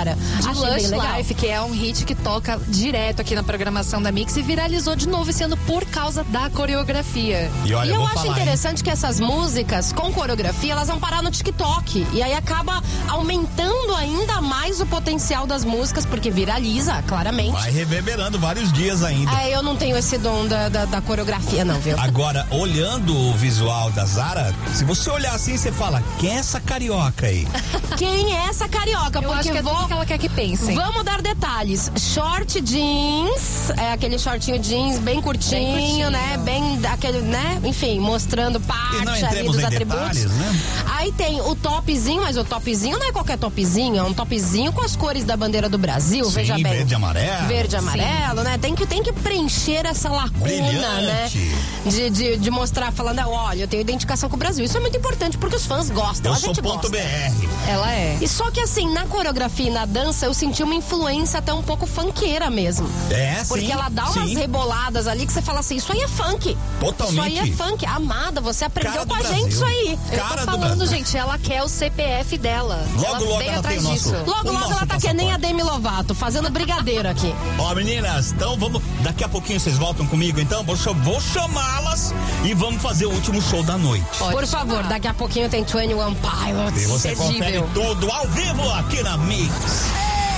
Zara. De Achei bem Lush legal. Life, que é um hit que toca direto aqui na programação da Mix e viralizou de novo esse ano por causa da coreografia. E olha, E eu vou acho falar, interessante que essas músicas com coreografia, elas vão parar no TikTok. E aí acaba aumentando ainda mais o potencial das músicas, porque viraliza, claramente. Vai reverberando vários dias ainda. Eu não tenho esse dom da coreografia, não, viu? Agora, olhando o visual da Zara, se você olhar assim, você fala, quem é essa carioca aí? Quem é essa carioca? Eu acho que é tudo que ela quer que pensem. Vamos dar detalhes. Short jeans, aquele shortinho jeans bem curtinho, né? Bem aquele, né? Enfim, mostrando parte ali dos atributos. Detalhes, né? Aí tem o topzinho, mas o topzinho não é qualquer topzinho, é um topzinho com as cores da bandeira do Brasil, Sim, veja bem. verde e amarelo. Verde e amarelo, né? Tem que preencher essa lacuna, Brilhante. né? De mostrar, falando, olha, eu tenho identificação com o Brasil. Isso é muito importante porque os fãs gostam. Eu a gente sou ponto gosta. BR. Ela é. E só que assim, na coreografia e na dança, eu senti uma influência até um pouco funkeira mesmo. Porque ela dá umas reboladas ali que você fala assim, isso aí é funk. Totalmente. Isso aí é funk. Amada, você aprendeu com a Brasil. gente isso aí. Eu tô falando, gente, ela quer o CPF dela. Logo veio ela atrás tem o disso. nosso. Logo ela tá que nem a Demi Lovato, fazendo brigadeiro aqui. Ó, meninas, então vamos. Daqui a pouquinho vocês voltam comigo, então? Vou chamá-las e vamos fazer o último show da noite. Por favor, daqui a pouquinho tem 21 Pilots. E você confere tudo ao vivo aqui na Mix.